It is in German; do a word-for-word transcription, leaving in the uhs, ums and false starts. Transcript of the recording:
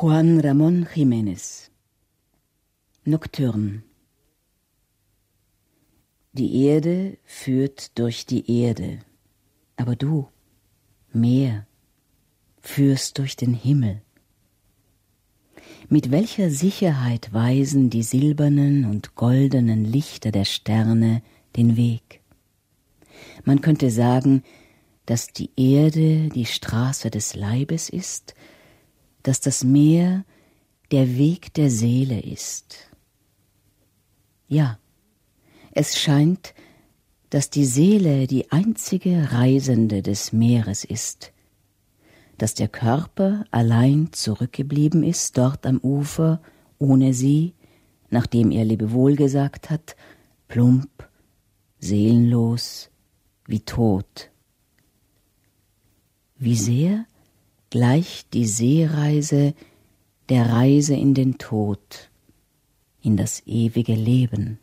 Juan Ramón Jiménez. Nocturne. Die Erde führt durch die Erde, aber du, Meer, führst durch den Himmel. Mit welcher Sicherheit weisen die silbernen und goldenen Lichter der Sterne den Weg? Man könnte sagen, dass die Erde die Straße des Leibes ist, dass das Meer der Weg der Seele ist. Ja, es scheint, dass die Seele die einzige Reisende des Meeres ist, dass der Körper allein zurückgeblieben ist, dort am Ufer, ohne sie, nachdem er Lebewohl gesagt hat, plump, seelenlos, wie tot. Wie sehr gleicht die Seereise der Reise in den Tod, in das ewige Leben.